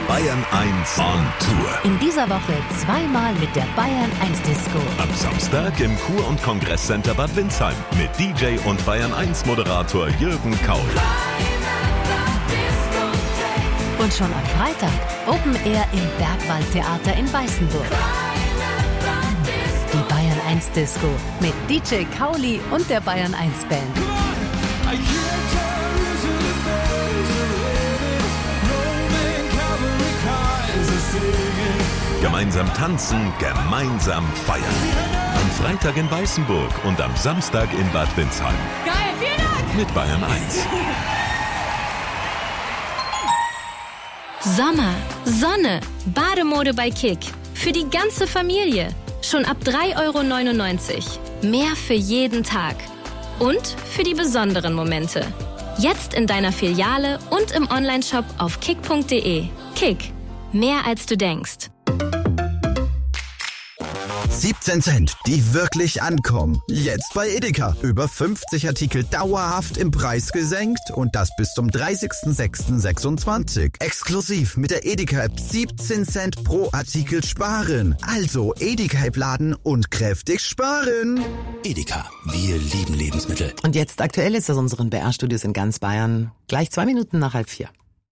Bayern 1 on Tour. In dieser Woche zweimal mit der Bayern 1 Disco. Am Samstag im Kur- und Kongresscenter Bad Windsheim mit DJ und Bayern 1 Moderator Jürgen Kaul. Und schon am Freitag Open Air im Bergwaldtheater in Weißenburg. Die Bayern 1 Disco mit DJ Kauli und der Bayern 1 Band. Gemeinsam tanzen, gemeinsam feiern. Am Freitag in Weißenburg und am Samstag in Bad Windsheim. Geil, vielen Dank! Mit Bayern 1. Sommer, Sonne, Bademode bei Kick. Für die ganze Familie. Schon ab 3,99 €. Mehr für jeden Tag. Und für die besonderen Momente. Jetzt in deiner Filiale und im Onlineshop auf kick.de. Kick. Mehr als du denkst. 17 Cent, die wirklich ankommen. Jetzt bei Edeka. Über 50 Artikel dauerhaft im Preis gesenkt und das bis zum 30.06.26. Exklusiv mit der Edeka-App 17 Cent pro Artikel sparen. Also Edeka-App laden und kräftig sparen. Edeka, wir lieben Lebensmittel. Und jetzt aktuell ist aus unseren BR-Studios in ganz Bayern. Gleich 2 Minuten nach 3:30.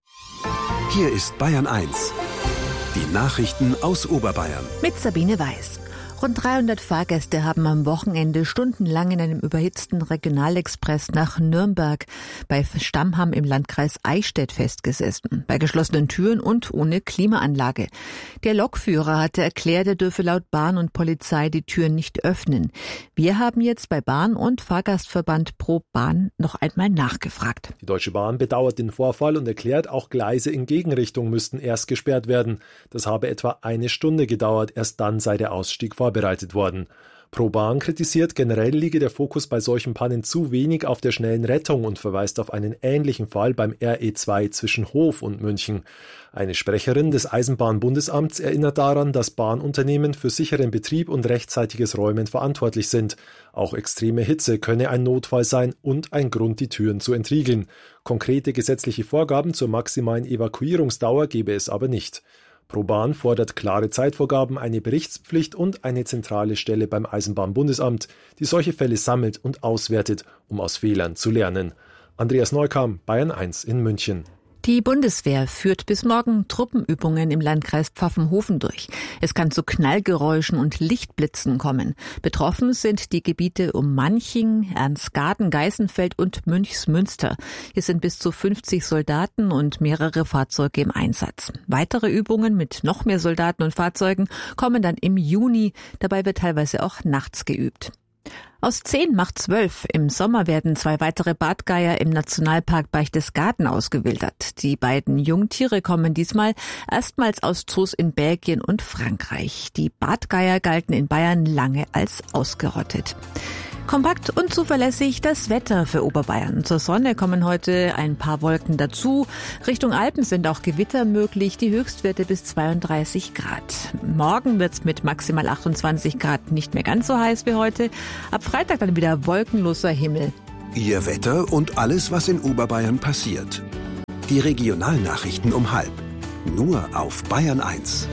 Hier ist Bayern 1. Die Nachrichten aus Oberbayern. Mit Sabine Weiß. Rund 300 Fahrgäste haben am Wochenende stundenlang in einem überhitzten Regionalexpress nach Nürnberg bei Stammham im Landkreis Eichstätt festgesessen. Bei geschlossenen Türen und ohne Klimaanlage. Der Lokführer hatte erklärt, er dürfe laut Bahn und Polizei die Türen nicht öffnen. Wir haben jetzt bei Bahn und Fahrgastverband Pro Bahn noch einmal nachgefragt. Die Deutsche Bahn bedauert den Vorfall und erklärt, auch Gleise in Gegenrichtung müssten erst gesperrt werden. Das habe etwa 1 Stunde gedauert, erst dann sei der Ausstieg vorbereitet worden. Pro Bahn kritisiert, generell liege der Fokus bei solchen Pannen zu wenig auf der schnellen Rettung und verweist auf einen ähnlichen Fall beim RE2 zwischen Hof und München. Eine Sprecherin des Eisenbahnbundesamts erinnert daran, dass Bahnunternehmen für sicheren Betrieb und rechtzeitiges Räumen verantwortlich sind. Auch extreme Hitze könne ein Notfall sein und ein Grund, die Türen zu entriegeln. Konkrete gesetzliche Vorgaben zur maximalen Evakuierungsdauer gebe es aber nicht. Pro Bahn fordert klare Zeitvorgaben, eine Berichtspflicht und eine zentrale Stelle beim Eisenbahnbundesamt, die solche Fälle sammelt und auswertet, um aus Fehlern zu lernen. Andreas Neukam, Bayern 1 in München. Die Bundeswehr führt bis morgen Truppenübungen im Landkreis Pfaffenhofen durch. Es kann zu Knallgeräuschen und Lichtblitzen kommen. Betroffen sind die Gebiete um Manching, Ernstgarten, Geißenfeld und Münchsmünster. Hier sind bis zu 50 Soldaten und mehrere Fahrzeuge im Einsatz. Weitere Übungen mit noch mehr Soldaten und Fahrzeugen kommen dann im Juni. Dabei wird teilweise auch nachts geübt. Aus 10 macht 12. Im Sommer werden 2 weitere Bartgeier im Nationalpark Berchtesgaden ausgewildert. Die beiden Jungtiere kommen diesmal erstmals aus Zoos in Belgien und Frankreich. Die Bartgeier galten in Bayern lange als ausgerottet. Kompakt und zuverlässig das Wetter für Oberbayern. Zur Sonne kommen heute ein paar Wolken dazu. Richtung Alpen sind auch Gewitter möglich, die Höchstwerte bis 32 Grad. Morgen wird's mit maximal 28 Grad nicht mehr ganz so heiß wie heute. Ab Freitag dann wieder wolkenloser Himmel. Ihr Wetter und alles, was in Oberbayern passiert. Die Regionalnachrichten um 12:30. Nur auf Bayern 1.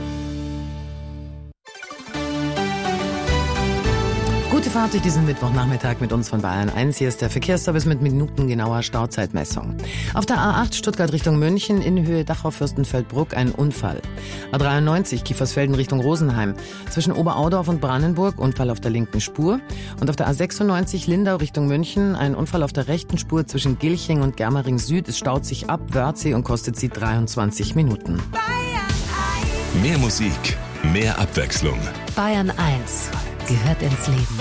Gute Fahrt durch diesen Mittwochnachmittag mit uns von Bayern 1. Hier ist der Verkehrsservice mit minutengenauer Stauzeitmessung. Auf der A8 Stuttgart Richtung München in Höhe Dachau-Fürstenfeldbruck ein Unfall. A93 Kiefersfelden Richtung Rosenheim. Zwischen Oberaudorf und Brandenburg Unfall auf der linken Spur. Und auf der A96 Lindau Richtung München ein Unfall auf der rechten Spur zwischen Gilching und Germering Süd. Es staut sich ab Wörthsee und kostet sie 23 Minuten. Mehr Musik, mehr Abwechslung. Bayern 1 gehört ins Leben.